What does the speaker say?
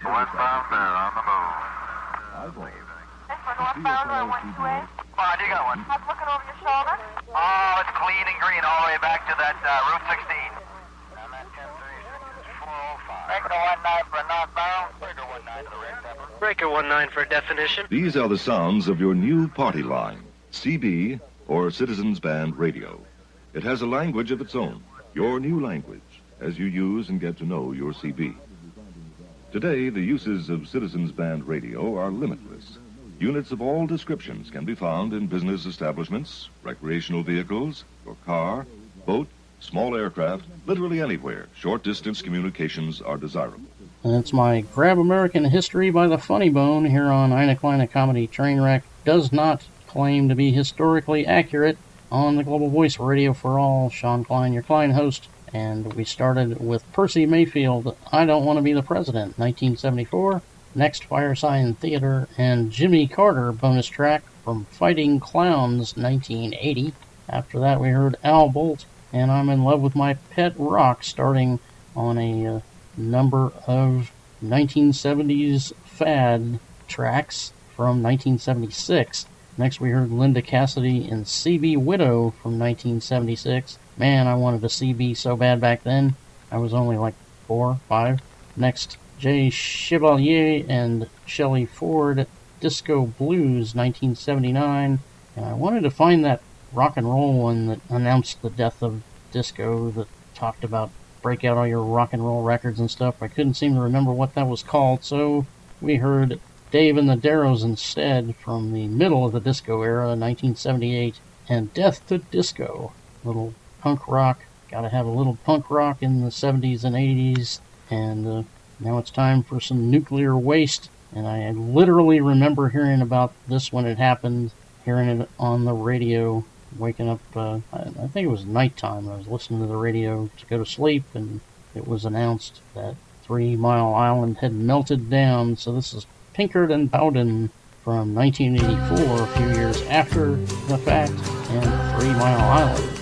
Westbound there, on the move. This for northbound on 128. Come on, you got one. I was looking over your shoulder. Oh, it's clean and green all the way back to that Route 16. I'm at 1036, 405. Breaker 19 for northbound. Breaker 19 to the red pepper. Breaker 19 for definition. These are the sounds of your new party line, CB or Citizens Band Radio. It has a language of its own, your new language, as you use and get to know your CB. Today, the uses of Citizens Band Radio are limitless. Units of all descriptions can be found in business establishments, recreational vehicles, your car, boat, small aircraft, literally anywhere. Short-distance communications are desirable. And it's my Grab American History by the Funny Bone here on Ina Kleina Comedy Trainwreck. Does not claim to be historically accurate on the Global Voice Radio for All. Sean Klein, your Klein host. And we started with Percy Mayfield, I Don't Want to Be the President, 1974. Next, Firesign Theater and Jimmy Carter bonus track from Fighting Clowns, 1980. After that, we heard Al Bolt and I'm in Love with My Pet Rock, starting on a number of 1970s fad tracks from 1976. Next, we heard Linda Cassidy and CB Widow from 1976. Man, I wanted a CB so bad back then. I was only like 4, 5. Next, Jay Chevalier and Shelley Ford, Disco Blues, 1979. And I wanted to find that rock and roll one that announced the death of disco, that talked about break out all your rock and roll records and stuff. I couldn't seem to remember what that was called, so we heard Dave and the Darrows instead from the middle of the disco era, 1978, and Death to Disco. Little punk rock. Gotta have a little punk rock in the 70s and 80s. And now it's time for some Nuclear Waste. And I literally remember hearing about this when it happened, hearing it on the radio, waking up, I think it was nighttime. I was listening to the radio to go to sleep, and it was announced that 3 Mile Island had melted down. So this is Pinkard and Bowden from 1984, a few years after the fact, and 3 Mile Island.